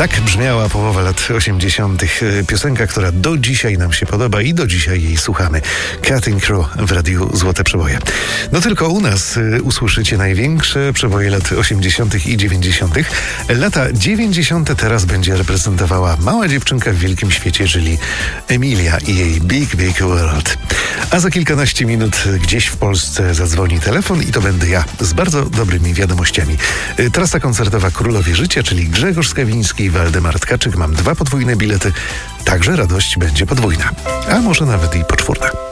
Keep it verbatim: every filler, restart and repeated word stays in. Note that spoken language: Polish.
Tak brzmiała połowa lat osiemdziesiątych. Piosenka, która do dzisiaj nam się podoba i do dzisiaj jej słuchamy. Cutting Crew w Radiu Złote Przeboje. No tylko u nas y, usłyszycie największe przeboje lat osiemdziesiątych i dziewięćdziesiątych. Lata dziewięćdziesiąte teraz będzie reprezentowała mała dziewczynka w wielkim świecie, czyli Emilia i jej Big Big World. A za kilkanaście minut gdzieś w Polsce zadzwoni telefon i to będę ja z bardzo dobrymi wiadomościami. Y, Trasa koncertowa Królowie Życia, czyli Grzegorz Skawiński i Waldemar Tkaczyk. Mam dwa podwójne bilety, także radość będzie podwójna, a może nawet i poczwórna.